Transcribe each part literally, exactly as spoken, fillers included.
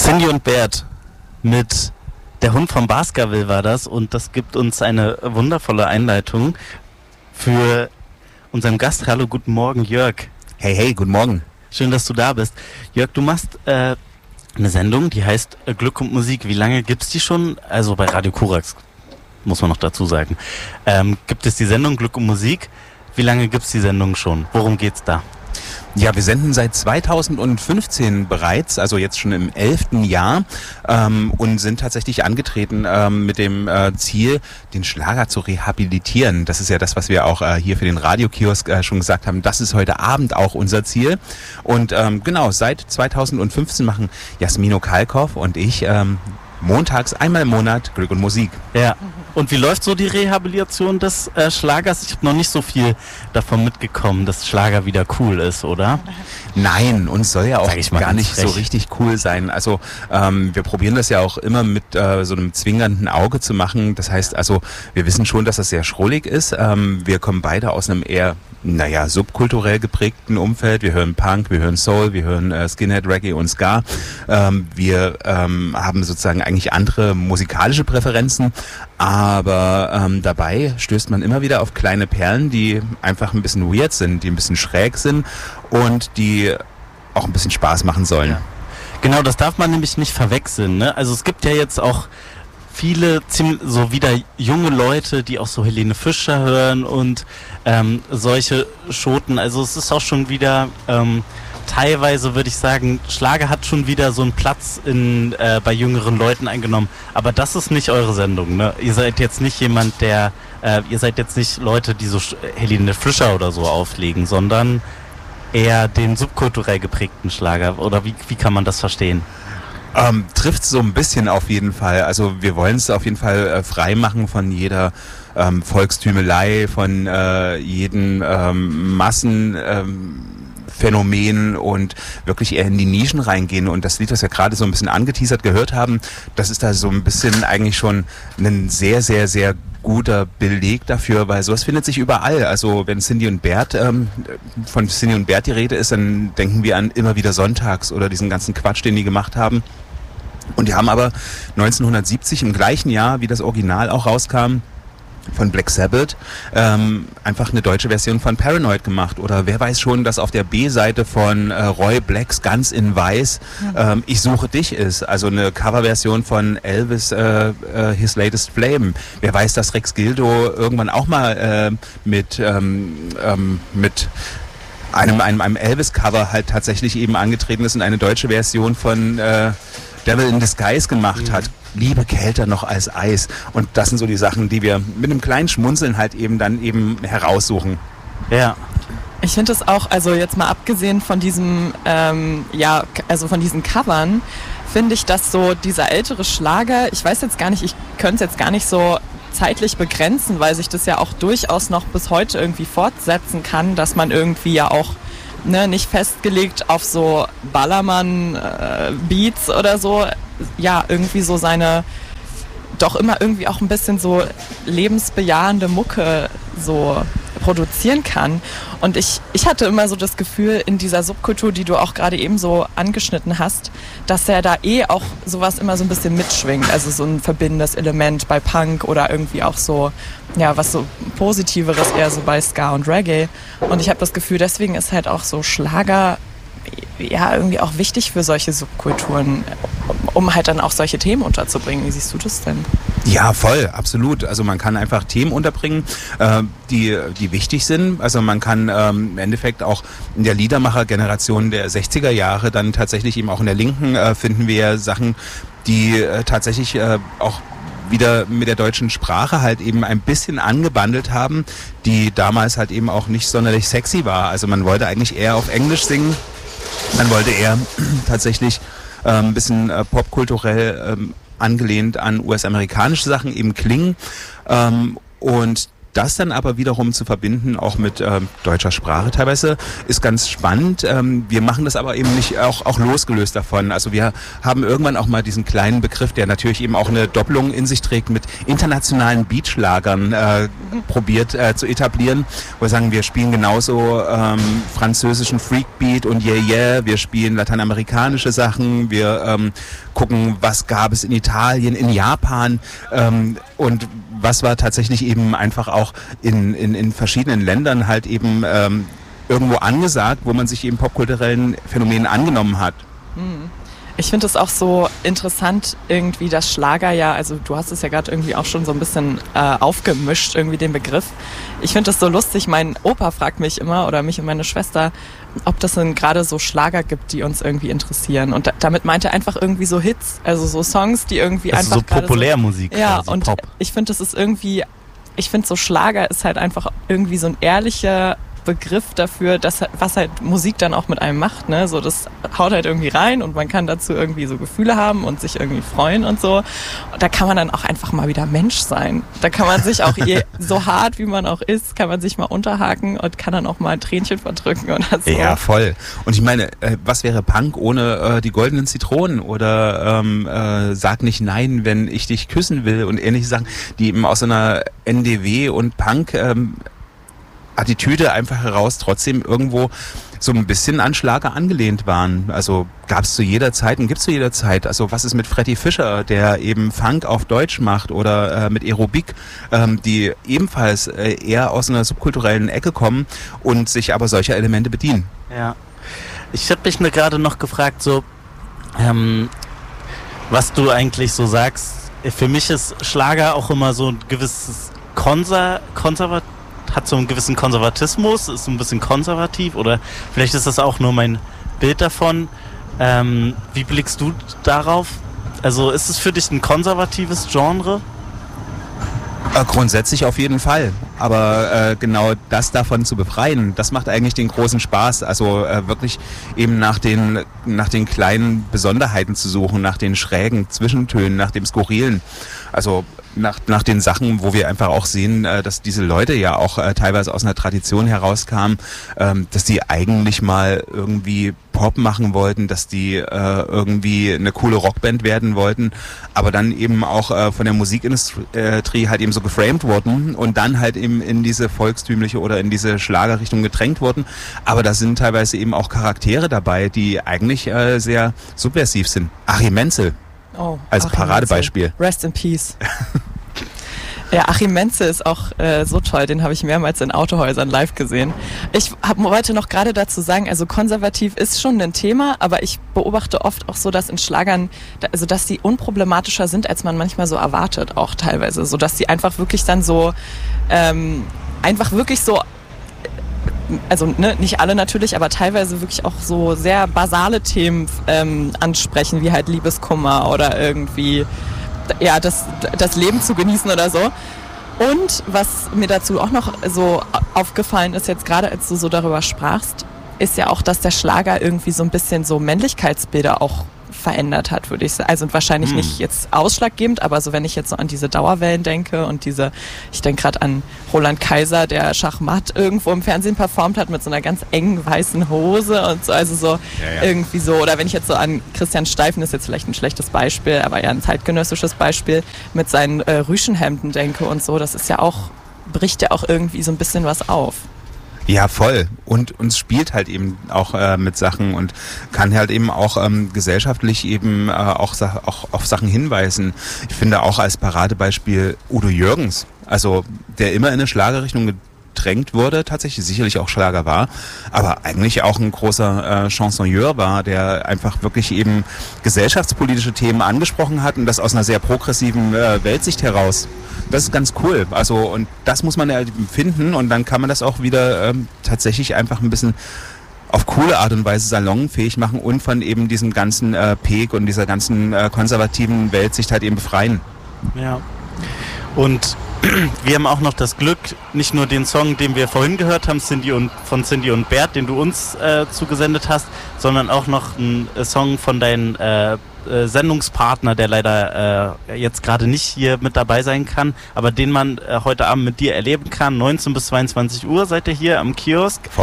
Cindy und Bert mit Der Hund vom Baskerville war das, und das gibt uns eine wundervolle Einleitung für unseren Gast. Hallo, guten Morgen, Jörg. Hey, hey, guten Morgen. Schön, dass du da bist. Jörg, du machst äh, eine Sendung, die heißt äh, Glück und Musik. Wie lange gibt's die schon? Also bei Radio Korax, muss man noch dazu sagen. Ähm, gibt es die Sendung Glück und Musik? Wie lange gibt's die Sendung schon? Worum geht's da? Ja, wir senden seit zweitausendfünfzehn bereits, also jetzt schon im elften Jahr, ähm, und sind tatsächlich angetreten ähm, mit dem äh, Ziel, den Schlager zu rehabilitieren. Das ist ja das, was wir auch äh, hier für den Radiokiosk äh, schon gesagt haben. Das ist heute Abend auch unser Ziel. Und ähm, genau, seit zweitausendfünfzehn machen Jasmino Kalkoff und ich ähm, montags einmal im Monat Glück und Musik. Ja. Und wie läuft so die Rehabilitation des äh, Schlagers? Ich habe noch nicht so viel davon mitgekommen, dass Schlager wieder cool ist, oder? Nein, uns soll ja auch gar nicht frech. so richtig cool sein. Also ähm, wir probieren das ja auch immer mit äh, so einem zwingernden Auge zu machen. Das heißt also, wir wissen schon, dass das sehr schrullig ist. Ähm, wir kommen beide aus einem eher, naja, subkulturell geprägten Umfeld. Wir hören Punk, wir hören Soul, wir hören äh, Skinhead, Reggae und Ska. Ähm, wir ähm, haben sozusagen eigentlich andere musikalische Präferenzen, aber ähm, dabei stößt man immer wieder auf kleine Perlen, die einfach ein bisschen weird sind, die ein bisschen schräg sind und die auch ein bisschen Spaß machen sollen. Ja. Genau, das darf man nämlich nicht verwechseln, ne? Also es gibt ja jetzt auch viele ziemlich, so wieder junge Leute, die auch so Helene Fischer hören und ähm, solche Schoten. Also es ist auch schon wieder ähm, teilweise, würde ich sagen, Schlager hat schon wieder so einen Platz in äh, bei jüngeren Leuten eingenommen. Aber das ist nicht eure Sendung, ne? Ihr seid jetzt nicht jemand, der, äh, ihr seid jetzt nicht Leute, die so Helene Fischer oder so auflegen, sondern eher den subkulturell geprägten Schlager. Oder wie, wie kann man das verstehen? Ähm, trifft so ein bisschen auf jeden Fall. Also wir wollen es auf jeden Fall äh, frei machen von jeder ähm, Volkstümelei, von äh, jedem ähm, Massen... Ähm, Phänomen und wirklich eher in die Nischen reingehen. Und das Lied, das wir gerade so ein bisschen angeteasert gehört haben, das ist da so ein bisschen eigentlich schon ein sehr, sehr, sehr guter Beleg dafür, weil sowas findet sich überall. Also wenn Cindy und Bert, ähm, von Cindy und Bert die Rede ist, dann denken wir an immer wieder Sonntags oder diesen ganzen Quatsch, den die gemacht haben. Und die haben aber neunzehnhundertsiebzig, im gleichen Jahr, wie das Original auch rauskam, von Black Sabbath, ähm, einfach eine deutsche Version von Paranoid gemacht. Oder wer weiß schon, dass auf der B-Seite von äh, Roy Blacks Ganz in Weiß ähm, Ich suche dich ist. Also eine Coverversion von Elvis äh, äh, His Latest Flame. Wer weiß, dass Rex Gildo irgendwann auch mal äh, mit, ähm, ähm, mit einem, einem, einem Elvis-Cover halt tatsächlich eben angetreten ist und eine deutsche Version von äh, Devil in Disguise gemacht hat. Liebe kälter noch als Eis. Und das sind so die Sachen, die wir mit einem kleinen Schmunzeln halt eben dann eben heraussuchen. Ja. Ich finde es auch, also jetzt mal abgesehen von diesem, ähm, ja, also von diesen Covern, finde ich, dass so dieser ältere Schlager, ich weiß jetzt gar nicht, ich könnte es jetzt gar nicht so zeitlich begrenzen, weil sich das ja auch durchaus noch bis heute irgendwie fortsetzen kann, dass man irgendwie ja auch Ne, nicht festgelegt auf so Ballermann-Beats äh, oder so, ja, irgendwie so seine, doch immer irgendwie auch ein bisschen so lebensbejahende Mucke so produzieren kann. Und ich, ich hatte immer so das Gefühl, in dieser Subkultur, die du auch gerade eben so angeschnitten hast, dass ja da eh auch sowas immer so ein bisschen mitschwingt, also so ein verbindendes Element bei Punk oder irgendwie auch so, ja, was so Positiveres eher so bei Ska und Reggae. Und ich habe das Gefühl, deswegen ist halt auch so Schlager ja irgendwie auch wichtig für solche Subkulturen, um halt dann auch solche Themen unterzubringen. Wie siehst du das denn? Ja, voll, absolut. Also man kann einfach Themen unterbringen, äh, die, die wichtig sind. Also man kann ähm, im Endeffekt auch in der Liedermacher-Generation der sechziger Jahre dann tatsächlich eben auch in der Linken äh, finden wir Sachen, die äh, tatsächlich äh, auch wieder mit der deutschen Sprache halt eben ein bisschen angebandelt haben, die damals halt eben auch nicht sonderlich sexy war. Also man wollte eigentlich eher auf Englisch singen, man wollte eher tatsächlich äh, ein bisschen äh, popkulturell ähm, angelehnt an U S-amerikanische Sachen eben klingen ähm, und das dann aber wiederum zu verbinden, auch mit ähm, deutscher Sprache teilweise, ist ganz spannend. Ähm, wir machen das aber eben nicht auch, auch losgelöst davon. Also wir haben irgendwann auch mal diesen kleinen Begriff, der natürlich eben auch eine Doppelung in sich trägt mit internationalen Beatschlagern äh, probiert äh, zu etablieren, wo wir sagen, wir spielen genauso ähm, französischen Freakbeat und Yeah Yeah, wir spielen lateinamerikanische Sachen, wir ähm, gucken, was gab es in Italien, in Japan ähm, und was war tatsächlich eben einfach auch in, in, in verschiedenen Ländern halt eben ähm, irgendwo angesagt, wo man sich eben popkulturellen Phänomenen angenommen hat. Ich finde es auch so interessant, irgendwie das Schlager ja, also du hast es ja gerade irgendwie auch schon so ein bisschen äh, aufgemischt, irgendwie den Begriff. Ich finde es so lustig, mein Opa fragt mich immer oder mich und meine Schwester, ob das denn gerade so Schlager gibt, die uns irgendwie interessieren. Und da, damit meint er einfach irgendwie so Hits, also so Songs, die irgendwie also einfach so Populärmusik so, ja, quasi, und Pop. Ich finde, das ist irgendwie, ich finde so Schlager ist halt einfach irgendwie so ein ehrlicher Begriff dafür, dass, was halt Musik dann auch mit einem macht, ne? So, das haut halt irgendwie rein und man kann dazu irgendwie so Gefühle haben und sich irgendwie freuen und so. Und da kann man dann auch einfach mal wieder Mensch sein. Da kann man sich auch je, so hart wie man auch ist, kann man sich mal unterhaken und kann dann auch mal ein Tränchen verdrücken oder so. Ja, voll. Und ich meine, äh, was wäre Punk ohne äh, die goldenen Zitronen oder ähm, äh, Sag nicht nein, wenn ich dich küssen will und ähnliche Sachen, die eben aus so einer N D W und Punk ähm, Attitüde einfach heraus trotzdem irgendwo so ein bisschen an Schlager angelehnt waren. Also gab es zu jeder Zeit und gibt es zu jeder Zeit. Also was ist mit Freddy Fischer, der eben Funk auf Deutsch macht, oder äh, mit Aerobik, ähm, die ebenfalls äh, eher aus einer subkulturellen Ecke kommen und sich aber solcher Elemente bedienen. Ja. Ich habe mich nur gerade noch gefragt, so ähm, was du eigentlich so sagst. Für mich ist Schlager auch immer so ein gewisses Konser- konservat hat so einen gewissen Konservatismus, ist so ein bisschen konservativ, oder vielleicht ist das auch nur mein Bild davon. Ähm, wie blickst du darauf? Also ist es für dich ein konservatives Genre? Äh, grundsätzlich auf jeden Fall. Aber äh, genau das davon zu befreien, das macht eigentlich den großen Spaß. Also äh, wirklich eben nach den, nach den kleinen Besonderheiten zu suchen, nach den schrägen Zwischentönen, nach dem Skurrilen. Also nach, nach den Sachen, wo wir einfach auch sehen, äh, dass diese Leute ja auch äh, teilweise aus einer Tradition herauskamen, ähm, dass die eigentlich mal irgendwie Pop machen wollten, dass die äh, irgendwie eine coole Rockband werden wollten, aber dann eben auch äh, von der Musikindustrie halt eben so geframed wurden und dann halt eben in diese volkstümliche oder in diese Schlagerrichtung gedrängt wurden. Aber da sind teilweise eben auch Charaktere dabei, die eigentlich äh, sehr subversiv sind. Achim Menzel oh, als Achim Paradebeispiel. Menzel. Rest in Peace. Ja, Achim Menzel ist auch äh, so toll, den habe ich mehrmals in Autohäusern live gesehen. Ich hab, wollte noch gerade dazu sagen, also konservativ ist schon ein Thema, aber ich beobachte oft auch so, dass in Schlagern, also dass die unproblematischer sind, als man manchmal so erwartet, auch teilweise. So dass die einfach wirklich dann so, ähm, einfach wirklich so, also ne, nicht alle natürlich, aber teilweise wirklich auch so sehr basale Themen ähm, ansprechen, wie halt Liebeskummer oder irgendwie ja, das, das Leben zu genießen oder so. Und was mir dazu auch noch so aufgefallen ist, jetzt gerade als du so darüber sprachst, ist ja auch, dass der Schlager irgendwie so ein bisschen so Männlichkeitsbilder auch verändert hat, würde ich sagen. Also wahrscheinlich hm. nicht jetzt ausschlaggebend, aber so wenn ich jetzt so an diese Dauerwellen denke und diese, ich denke gerade an Roland Kaiser, der Schachmatt irgendwo im Fernsehen performt hat mit so einer ganz engen weißen Hose und so, also so ja, ja. irgendwie so, oder wenn ich jetzt so an Christian Steifen, ist jetzt vielleicht ein schlechtes Beispiel, aber ja ein zeitgenössisches Beispiel, mit seinen äh, Rüschenhemden denke und so, das ist ja auch, bricht ja auch irgendwie so ein bisschen was auf. Ja, voll. Und uns spielt halt eben auch äh, mit Sachen und kann halt eben auch ähm, gesellschaftlich eben äh, auch, auch auf Sachen hinweisen. Ich finde auch als Paradebeispiel Udo Jürgens, also der immer in eine Schlagerrichtung gedrängt wurde, tatsächlich sicherlich auch Schlager war, aber eigentlich auch ein großer äh, Chansonneur war, der einfach wirklich eben gesellschaftspolitische Themen angesprochen hat und das aus einer sehr progressiven äh, Weltsicht heraus. Das ist ganz cool. Also und das muss man ja finden und dann kann man das auch wieder ähm, tatsächlich einfach ein bisschen auf coole Art und Weise salonfähig machen und von eben diesem ganzen äh, Peak und dieser ganzen äh, konservativen Weltsicht halt eben befreien. Ja. Und wir haben auch noch das Glück, nicht nur den Song, den wir vorhin gehört haben, Cindy und, von Cindy und Bert, den du uns äh, zugesendet hast, sondern auch noch einen äh, Song von deinem äh, äh, Sendungspartner, der leider äh, jetzt gerade nicht hier mit dabei sein kann, aber den man äh, heute Abend mit dir erleben kann. neunzehn bis zweiundzwanzig Uhr seid ihr hier am Kiosk. Voll.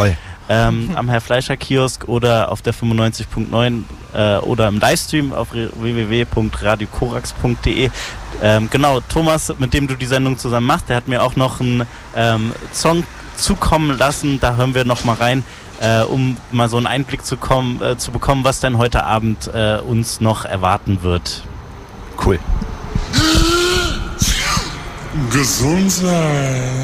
ähm, am Herr Fleischer Kiosk oder auf der fünfundneunzig Punkt neun äh, oder im Livestream auf w w w punkt radio korax punkt de. Ähm, genau, Thomas, mit dem du die Sendung zusammen machst, der hat mir auch noch einen ähm, Song zukommen lassen. Da hören wir noch mal rein, äh, um mal so einen Einblick zu, kommen, äh, zu bekommen, was denn heute Abend äh, uns noch erwarten wird. Cool. Gesundheit.